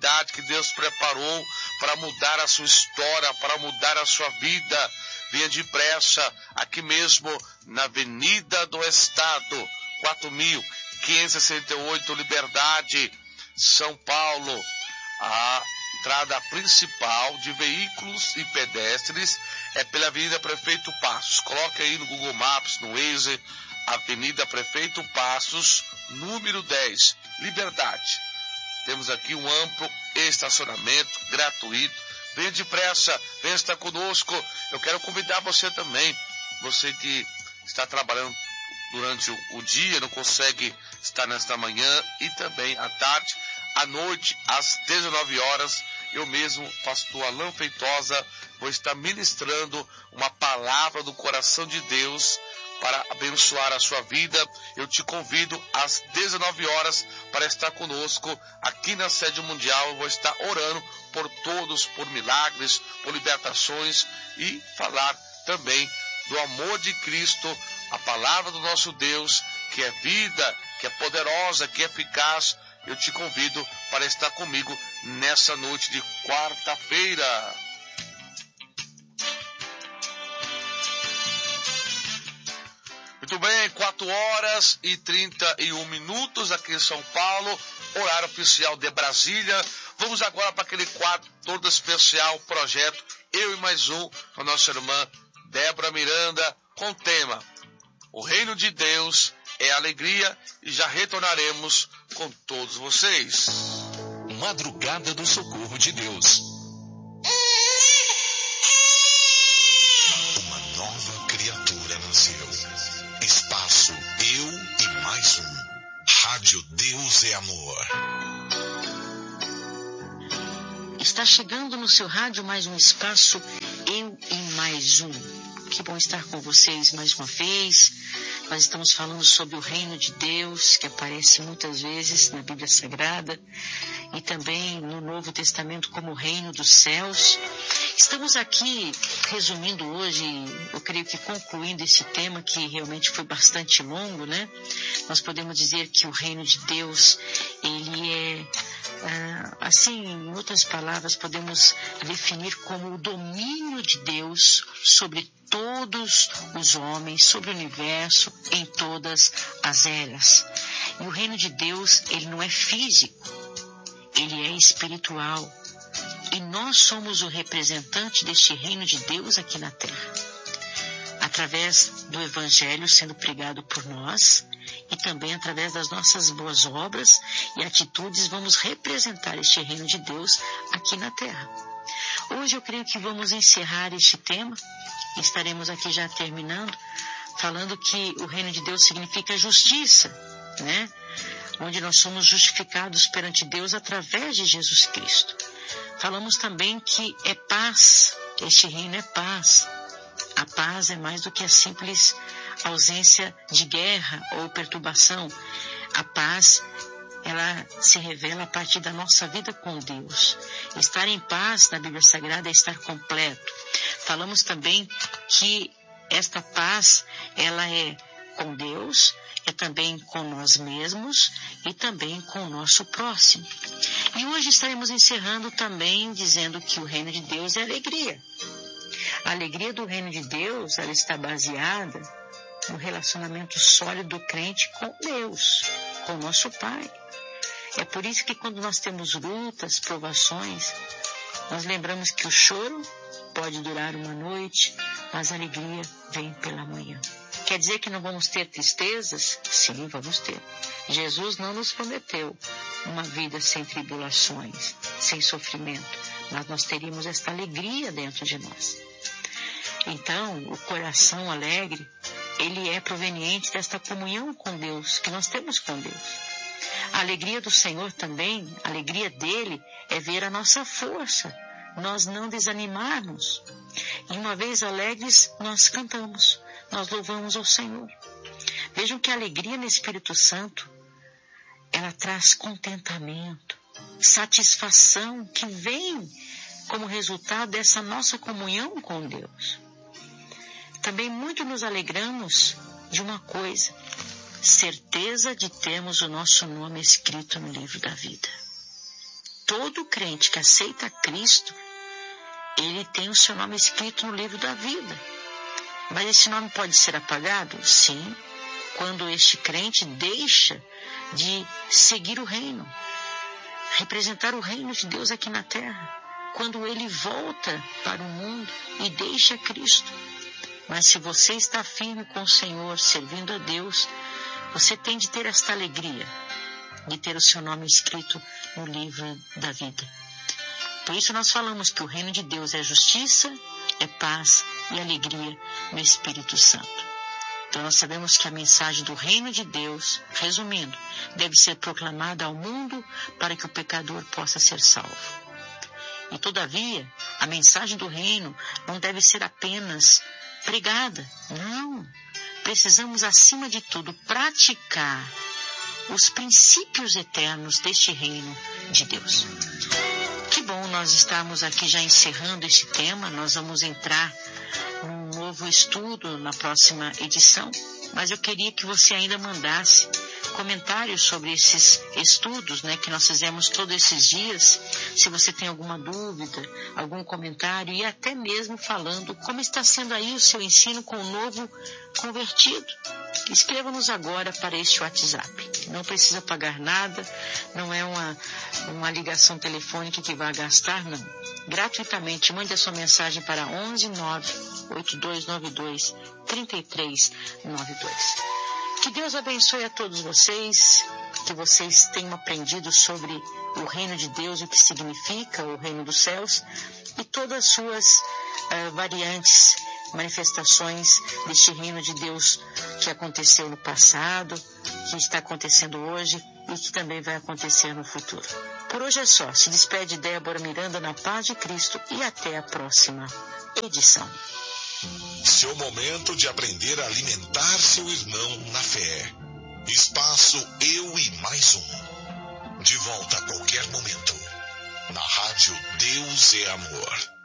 oportunidade que Deus preparou para mudar a sua história, para mudar a sua vida. Venha depressa, aqui mesmo na Avenida do Estado, 4.568, Liberdade, São Paulo. A entrada principal de veículos e pedestres é pela Avenida Prefeito Passos. Coloque aí no Google Maps, no Waze, Avenida Prefeito Passos, número 10, Liberdade. Temos aqui um amplo estacionamento gratuito. Venha depressa, venha estar conosco. Eu quero convidar você também, você que está trabalhando durante o dia, não consegue estar nesta manhã e também à tarde, à noite, às 19 horas, eu mesmo, pastor Alain Feitosa, vou estar ministrando uma palavra do coração de Deus para abençoar a sua vida. Eu te convido às 19 horas para estar conosco aqui na sede mundial. Eu vou estar orando por todos, por milagres, por libertações e falar também do amor de Cristo, a palavra do nosso Deus, que é vida, que é poderosa, que é eficaz. Eu te convido para estar comigo nessa noite de quarta-feira. Muito bem, 4h31 aqui em São Paulo, horário oficial de Brasília. Vamos agora para aquele quadro todo especial, projeto Eu e Mais Um, com a nossa irmã Débora Miranda, com o tema O Reino de Deus é Alegria, e já retornaremos com todos vocês. Madrugada do Socorro de Deus. Uma nova criatura nasceu. Espaço Eu e Mais Um. Rádio Deus é Amor. Está chegando no seu rádio mais um espaço Eu e Mais Um. Que bom estar com vocês mais uma vez. Nós estamos falando sobre o reino de Deus, que aparece muitas vezes na Bíblia Sagrada e também no Novo Testamento como o reino dos céus. Estamos aqui resumindo hoje, eu creio que concluindo esse tema que realmente foi bastante longo, né? Nós podemos dizer que o reino de Deus, ele é, assim, em outras palavras, podemos definir como o domínio de Deus sobre todos os homens, sobre o universo, em todas as eras. E o reino de Deus, ele não é físico, ele é espiritual. E nós somos o representante deste reino de Deus aqui na terra. Através do Evangelho sendo pregado por nós e também através das nossas boas obras e atitudes, vamos representar este reino de Deus aqui na terra. Hoje eu creio que vamos encerrar este tema. Estaremos aqui já terminando, falando que o reino de Deus significa justiça, né? Onde nós somos justificados perante Deus através de Jesus Cristo. Falamos também que é paz, este reino é paz. A paz é mais do que a simples ausência de guerra ou perturbação. A paz, ela se revela a partir da nossa vida com Deus. Estar em paz na Bíblia Sagrada é estar completo. Falamos também que esta paz, ela é com Deus, é também com nós mesmos e também com o nosso próximo. E hoje estaremos encerrando também dizendo que o reino de Deus é alegria. A alegria do reino de Deus, ela está baseada no relacionamento sólido do crente com Deus, com o nosso Pai. É por isso que quando nós temos lutas, provações, nós lembramos que o choro pode durar uma noite, mas a alegria vem pela manhã. Quer dizer que não vamos ter tristezas? Sim, vamos ter. Jesus não nos prometeu uma vida sem tribulações, sem sofrimento, mas nós teríamos esta alegria dentro de nós. Então, o coração alegre, ele é proveniente desta comunhão com Deus, que nós temos com Deus. A alegria do Senhor também, a alegria dele é ver a nossa força, nós não desanimarmos. E uma vez alegres, nós cantamos, nós louvamos ao Senhor. Vejam que a alegria no Espírito Santo, ela traz contentamento, satisfação que vem como resultado dessa nossa comunhão com Deus. Também muito nos alegramos de uma coisa, certeza de termos o nosso nome escrito no livro da vida. todo crente que aceita Cristo, ele tem o seu nome escrito no livro da vida. Mas esse nome pode ser apagado? Sim, quando este crente deixa de seguir o reino, representar o reino de Deus aqui na terra. Quando ele volta para o mundo e deixa Cristo. Mas se você está firme com o Senhor, servindo a Deus, você tem de ter esta alegria de ter o seu nome escrito no livro da vida. Por isso nós falamos que o reino de Deus é justiça, é paz e alegria no Espírito Santo. Então nós sabemos que a mensagem do reino de Deus, resumindo, deve ser proclamada ao mundo para que o pecador possa ser salvo. E todavia, a mensagem do reino não deve ser apenas pregada. Não. Precisamos, acima de tudo, praticar os princípios eternos deste reino de Deus. Que bom nós estamos aqui já encerrando esse tema. Nós vamos entrar num novo estudo na próxima edição, mas eu queria que você ainda mandasse comentários sobre esses estudos, que nós fizemos todos esses dias. Se você tem alguma dúvida, algum comentário, e até mesmo falando como está sendo aí o seu ensino com o novo convertido. Escreva-nos agora para este WhatsApp. Não precisa pagar nada, não é uma ligação telefônica que vai gastar, não. Gratuitamente, mande a sua mensagem para 11 98292 3392. Que Deus abençoe a todos vocês, que vocês tenham aprendido sobre o reino de Deus, o que significa o reino dos céus, e todas as suas variantes, manifestações deste reino de Deus que aconteceu no passado, que está acontecendo hoje e que também vai acontecer no futuro. Por hoje é só. Se despede Débora Miranda na paz de Cristo e até a próxima edição. Seu momento de aprender a alimentar seu irmão na fé. Espaço Eu e Mais Um. De volta a qualquer momento. Na Rádio Deus é Amor.